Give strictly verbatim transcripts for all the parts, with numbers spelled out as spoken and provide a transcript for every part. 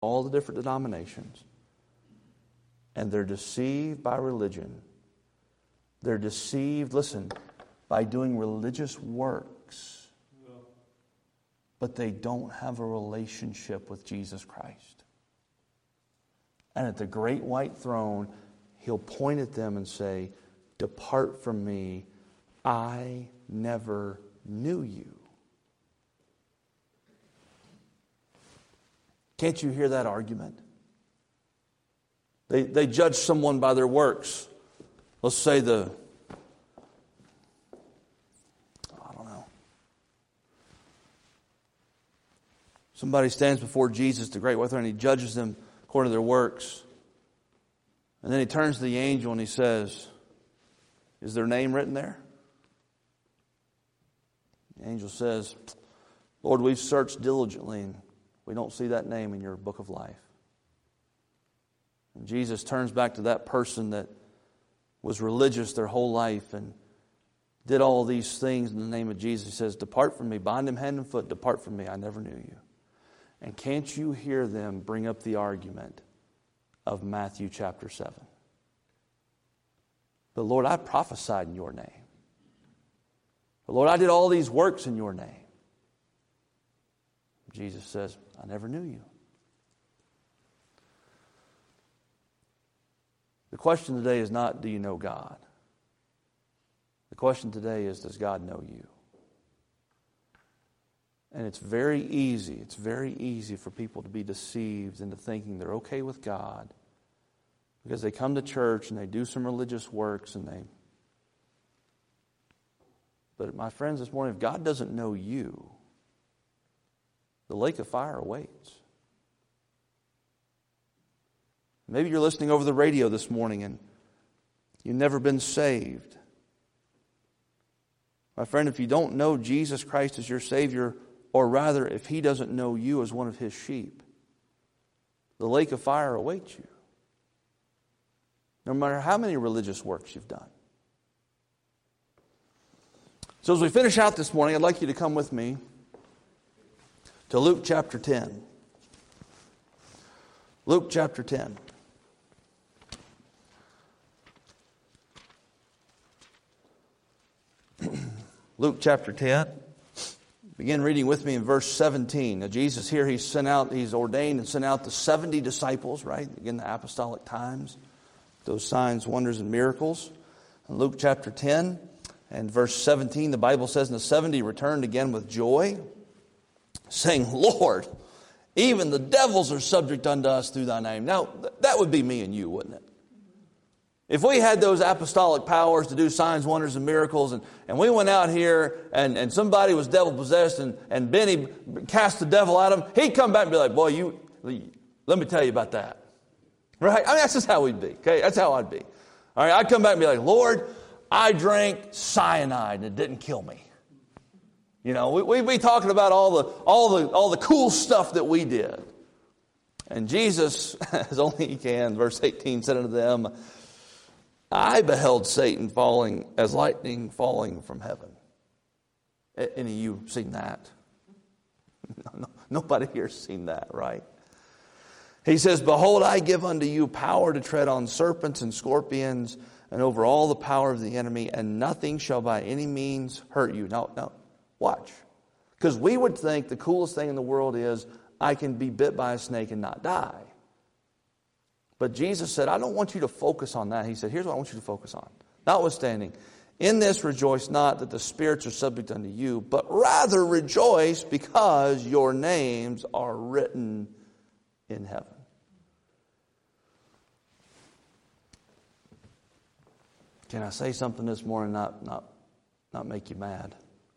all the different denominations, and they're deceived by religion. They're deceived, listen, by doing religious works, but they don't have a relationship with Jesus Christ. And at the great white throne, He'll point at them and say, "Depart from me, I never knew you." Can't you hear that argument? They, they judge someone by their works. Let's say the, I don't know. Somebody stands before Jesus, the great white throne, and He judges them according to their works. And then He turns to the angel and He says, "Is their name written there?" The angel says, "Lord, we've searched diligently and we don't see that name in your book of life." And Jesus turns back to that person that was religious their whole life and did all these things in the name of Jesus. He says, "Depart from me, bind him hand and foot, depart from me, I never knew you." And can't you hear them bring up the argument of Matthew chapter seven? "But Lord, I prophesied in your name. But Lord, I did all these works in your name." Jesus says, "I never knew you." The question today is not, do you know God? The question today is, does God know you? And it's very easy, it's very easy for people to be deceived into thinking they're okay with God because they come to church and they do some religious works and they... But my friends, this morning, if God doesn't know you, the lake of fire awaits. Maybe you're listening over the radio this morning and you've never been saved. My friend, if you don't know Jesus Christ as your Savior, or rather, if He doesn't know you as one of His sheep, the lake of fire awaits you. No matter how many religious works you've done. So as we finish out this morning, I'd like you to come with me to Luke chapter ten. Luke chapter ten. Luke chapter ten. Begin reading with me in verse seventeen. Now Jesus here, He's sent out, He's ordained and sent out the seventy disciples, right? Again, the apostolic times. Those signs, wonders, and miracles. In Luke chapter ten and verse seventeen, the Bible says, "And the seventy returned again with joy, saying, Lord, even the devils are subject unto us through thy name." Now, that would be me and you, wouldn't it? If we had those apostolic powers to do signs, wonders, and miracles, and, and we went out here and, and somebody was devil-possessed and, and Benny cast the devil out of him, he'd come back and be like, "Boy, you, let me tell you about that." Right? I mean, that's just how we'd be. Okay? That's how I'd be. All right? I'd come back and be like, "Lord, I drank cyanide and it didn't kill me." You know, we, we'd be talking about all the, all the, all the cool stuff that we did. And Jesus, as only He can, verse eighteen, said unto them, "I beheld Satan falling as lightning falling from heaven." Any of you seen that? No, no, nobody here's seen that, right? He says, "Behold, I give unto you power to tread on serpents and scorpions and over all the power of the enemy, and nothing shall by any means hurt you." Now, now watch. Because we would think the coolest thing in the world is I can be bit by a snake and not die. But Jesus said, I don't want you to focus on that. He said, here's what I want you to focus on. Notwithstanding, in this rejoice not that the spirits are subject unto you, but rather rejoice because your names are written in heaven. Can I say something this morning, not, not, not make you mad?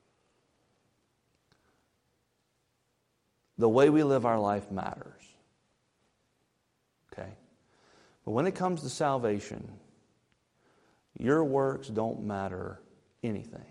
The way we live our life matters. Okay? But when it comes to salvation, your works don't matter anything.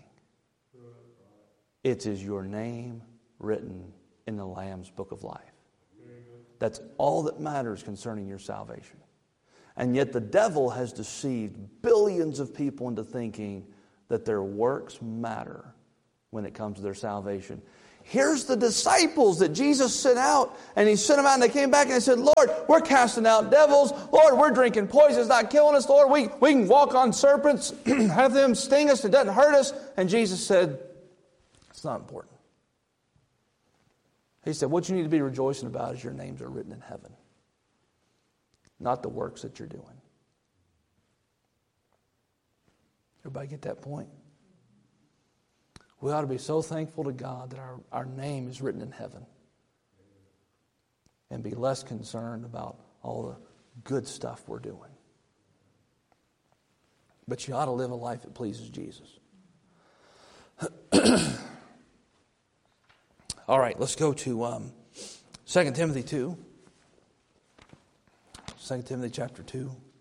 It is your name written in the Lamb's book of life. That's all that matters concerning your salvation. And yet the devil has deceived billions of people into thinking that their works matter when it comes to their salvation. Here's the disciples that Jesus sent out. And he sent them out and they came back and they said, Lord, we're casting out devils. Lord, we're drinking poison. It's not killing us. Lord, we, we can walk on serpents, have them sting us. It doesn't hurt us. And Jesus said, it's not important. He said, what you need to be rejoicing about is your names are written in heaven, not the works that you're doing. Everybody get that point? We ought to be so thankful to God that our, our name is written in heaven and be less concerned about all the good stuff we're doing. But you ought to live a life that pleases Jesus. All right, let's go to um, Second Timothy two. Second Timothy chapter two.